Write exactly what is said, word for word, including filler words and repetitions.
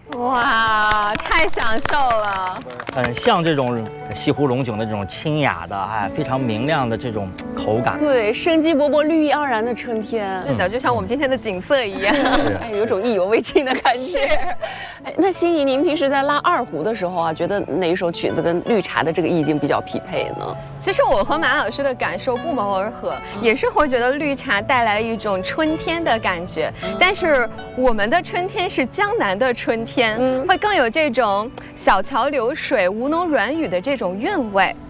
哇，太享受了！ 很像这种西湖龙井的这种清雅的，哎，非常明亮的这种口感。 对，生机勃勃、绿意盎然的春天。 是的，就像我们今天的景色一样， 哎，有种意犹未尽的感觉。哎，那心怡，您平时在拉二胡的时候啊，觉得哪一首曲子跟绿茶的这个意境比较匹配呢？ 其实我和马老师的感受不谋而合，也是会觉得绿茶带来一种春天的感觉，但是我们的春天是江南的春天，嗯，会更有这种小桥流水、吴侬软语的这种韵味。